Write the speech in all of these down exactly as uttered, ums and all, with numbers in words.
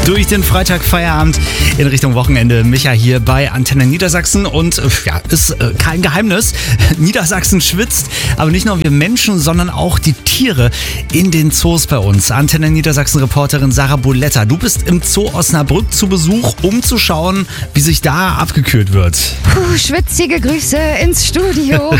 Durch den Freitagfeierabend in Richtung Wochenende. Micha hier bei Antenne Niedersachsen und ja, ist äh, kein Geheimnis. Niedersachsen schwitzt, aber nicht nur wir Menschen, sondern auch die Tiere in den Zoos bei uns. Antenne Niedersachsen-Reporterin Sarah Boletta, du bist im Zoo Osnabrück zu Besuch, um zu schauen, wie sich da abgekühlt wird. Puh, schwitzige Grüße ins Studio.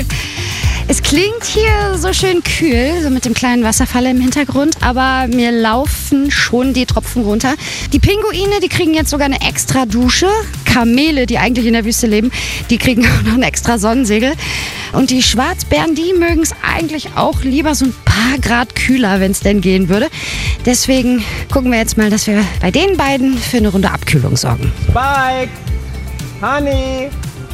Es klingt hier so schön kühl, so mit dem kleinen Wasserfall im Hintergrund, aber mir laufen schon die Tropfen runter. Die Pinguine, die kriegen jetzt sogar eine extra Dusche. Kamele, die eigentlich in der Wüste leben, die kriegen auch noch ein extra Sonnensegel. Und die Schwarzbären, die mögen es eigentlich auch lieber so ein paar Grad kühler, wenn es denn gehen würde. Deswegen gucken wir jetzt mal, dass wir bei den beiden für eine Runde Abkühlung sorgen. Spike, Honey,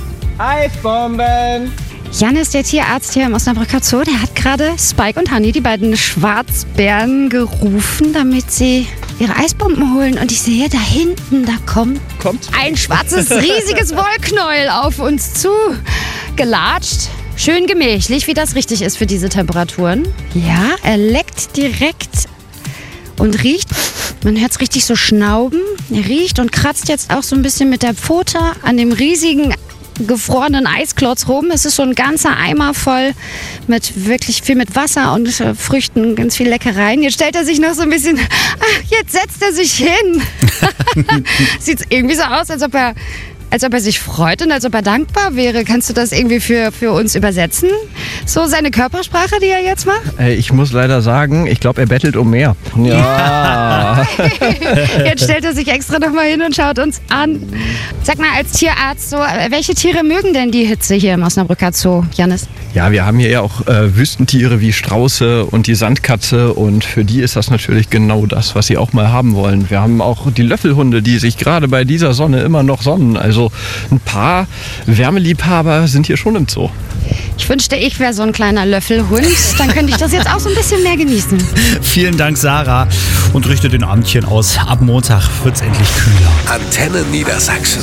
Eisbomben. Janis, der Tierarzt hier im Osnabrücker Zoo, der hat gerade Spike und Honey, die beiden Schwarzbären, gerufen, damit sie ihre Eisbomben holen. Und ich sehe da hinten, da kommt, Kommt? ein schwarzes, riesiges Wollknäuel auf uns zu gelatscht. Schön gemächlich, wie das richtig ist für diese Temperaturen. Ja, er leckt direkt und riecht. Man hört es richtig so schnauben. Er riecht und kratzt jetzt auch so ein bisschen mit der Pfote an dem riesigen gefrorenen Eisklotz rum. Es ist so ein ganzer Eimer voll mit wirklich viel mit Wasser und äh, Früchten, ganz viel Leckereien. Jetzt stellt er sich noch so ein bisschen, ach, jetzt setzt er sich hin. Sieht irgendwie so aus, als ob er als ob er sich freut und als ob er dankbar wäre. Kannst du das irgendwie für, für uns übersetzen? So seine Körpersprache, die er jetzt macht? Äh, ich muss leider sagen, ich glaube, er bettelt um mehr. Ja. Jetzt stellt er sich extra nochmal hin und schaut uns an. Sag mal, als Tierarzt, so, welche Tiere mögen denn die Hitze hier im Osnabrücker Zoo, Janis? Ja, wir haben hier ja auch äh, Wüstentiere wie Strauße und die Sandkatze und für die ist das natürlich genau das, was sie auch mal haben wollen. Wir haben auch die Löffelhunde, die sich gerade bei dieser Sonne immer noch sonnen. Also ein paar Wärmeliebhaber sind hier schon im Zoo. Ich wünschte, ich wäre so ein kleiner Löffelhund. Dann könnte ich das jetzt auch so ein bisschen mehr genießen. Vielen Dank, Sarah. Und richte den Abendchen aus. Ab Montag wird es endlich kühler. Antenne Niedersachsen.